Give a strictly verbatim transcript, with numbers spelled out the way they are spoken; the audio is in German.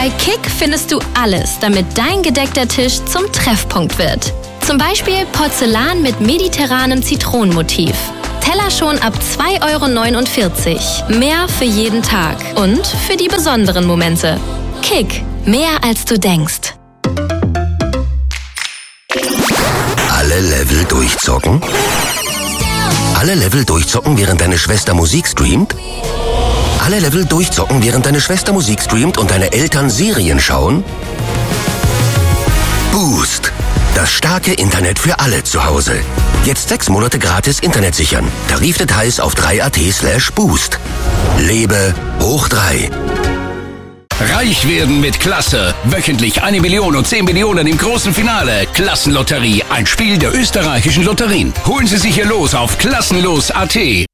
Bei Kick findest du alles, damit dein gedeckter Tisch zum Treffpunkt wird. Zum Beispiel Porzellan mit mediterranem Zitronenmotiv. Teller schon ab zwei Euro neunundvierzig. Mehr für jeden Tag und für die besonderen Momente. Kick, mehr als du denkst. Alle Level durchzocken? Alle Level durchzocken, während deine Schwester Musik streamt? Alle Level durchzocken, während deine Schwester Musik streamt und deine Eltern Serien schauen? Boost. Das starke Internet für alle zu Hause. Jetzt sechs Monate gratis Internet sichern. Tarifdetails auf drei Punkt at slash boost. Lebe hoch drei. Reich werden mit Klasse. Wöchentlich eine Million und zehn Millionen im großen Finale. Klassenlotterie, ein Spiel der österreichischen Lotterien. Holen Sie sich Ihr Los auf klassenlos punkt at.